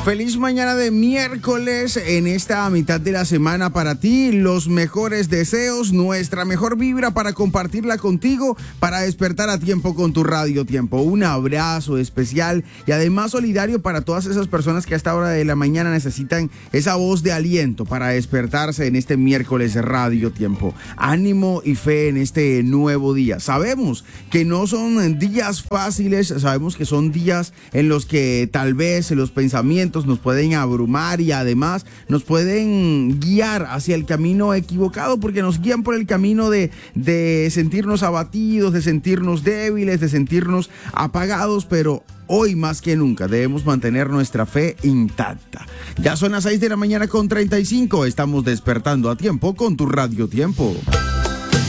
Feliz mañana de miércoles en esta mitad de la semana para ti. Los mejores deseos, nuestra mejor vibra para compartirla contigo, para despertar a tiempo con tu Radio Tiempo. Un abrazo especial y además solidario para todas esas personas que a esta hora de la mañana necesitan esa voz de aliento para despertarse en este miércoles Radio Tiempo. Ánimo y fe en este nuevo día. Sabemos que no son días fáciles, sabemos que son días en los que tal vez los pensamientos nos pueden abrumar y además nos pueden guiar hacia el camino equivocado, porque nos guían por el camino de sentirnos abatidos, de sentirnos débiles, de sentirnos apagados, pero hoy más que nunca debemos mantener nuestra fe intacta. Ya son las 6 de la mañana con 35, estamos despertando a tiempo con tu Radio Tiempo.